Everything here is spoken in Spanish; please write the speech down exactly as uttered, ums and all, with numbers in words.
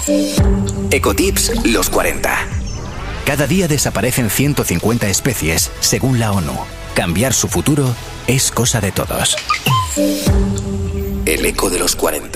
Ecotips los cuarenta. Cada día desaparecen ciento cincuenta especies, según la ONU. Cambiar su futuro es cosa de todos. El eco de los cuarenta.